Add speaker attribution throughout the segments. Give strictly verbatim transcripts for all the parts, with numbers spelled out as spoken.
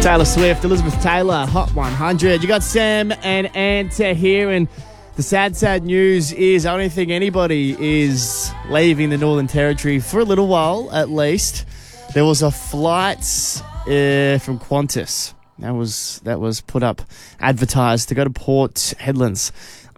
Speaker 1: Taylor Swift, Elizabeth Taylor, Hot one hundred. You got Sam and Anta here, and the sad, sad news is I don't think anybody is leaving the Northern Territory for a little while, at least. There was a flight uh, from Qantas that was that was put up, advertised to go to Port Hedlands.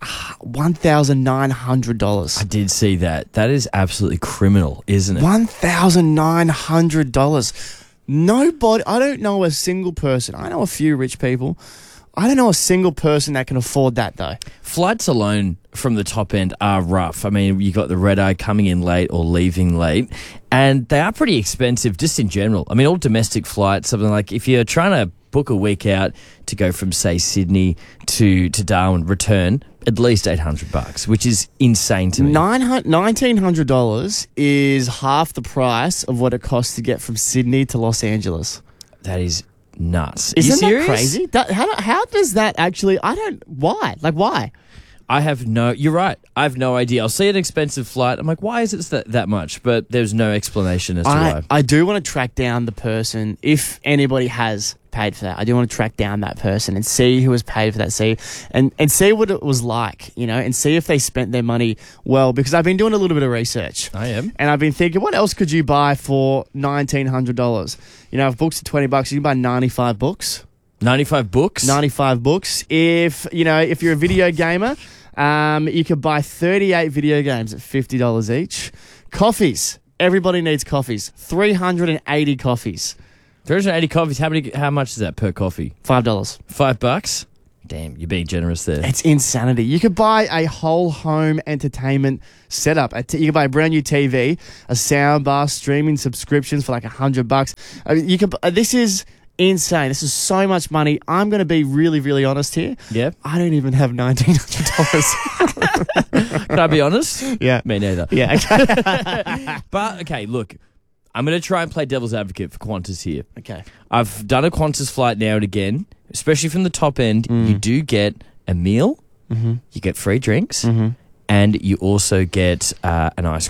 Speaker 1: one thousand nine hundred dollars.
Speaker 2: I did see that. That is absolutely criminal, isn't it?
Speaker 1: one thousand nine hundred dollars. Nobody, I don't know a single person. I know a few rich people. I don't know a single person that can afford that, though.
Speaker 2: Flights alone from the top end are rough. I mean, you got the red eye coming in late or leaving late, and they are pretty expensive just in general. I mean, all domestic flights, something like if you're trying to book a week out to go from, say, Sydney to, to Darwin, return, at least eight hundred bucks, which is insane to me.
Speaker 1: nineteen hundred dollars is half the price of what it costs to get from Sydney to Los Angeles.
Speaker 2: That is nuts.
Speaker 1: Isn't
Speaker 2: Are you serious?
Speaker 1: that crazy? That, how, how does that actually... I don't... Why? Like, why?
Speaker 2: I have no... You're right. I have no idea. I'll see an expensive flight. I'm like, why is it that, that much? But there's no explanation as to
Speaker 1: I,
Speaker 2: why.
Speaker 1: I do want to track down the person, if anybody has paid for that. I do want to track down that person and see who was paid for that, see and, and see what it was like, you know, and see if they spent their money well, because I've been doing a little bit of research.
Speaker 2: I am.
Speaker 1: And I've been thinking, what else could you buy for nineteen hundred dollars? You know, if books are twenty bucks, you can buy ninety-five books.
Speaker 2: ninety-five books?
Speaker 1: ninety-five books. If, you know, if you're a video gamer, um, you could buy thirty-eight video games at fifty dollars each. Coffees. Everybody needs coffees. three hundred eighty coffees.
Speaker 2: three hundred eighty coffees. How many? How much is that per coffee?
Speaker 1: five dollars.
Speaker 2: Five bucks? Damn, you're being generous there.
Speaker 1: It's insanity. You could buy a whole home entertainment setup. A t- you could buy a brand new T V, a sound bar, streaming subscriptions for like a hundred bucks. I mean, you could. Uh, this is insane. This is so much money. I'm going to be really, really honest here.
Speaker 2: Yeah.
Speaker 1: I don't even have nineteen hundred dollars.
Speaker 2: Can I be honest?
Speaker 1: Yeah.
Speaker 2: Me neither.
Speaker 1: Yeah. Okay.
Speaker 2: But, okay, look. I'm going to try and play devil's advocate for Qantas here.
Speaker 1: Okay.
Speaker 2: I've done a Qantas flight now and again, especially from the top end.
Speaker 1: Mm.
Speaker 2: You do get a meal,
Speaker 1: Mm-hmm.
Speaker 2: you get free drinks,
Speaker 1: Mm-hmm.
Speaker 2: and you also get uh, an ice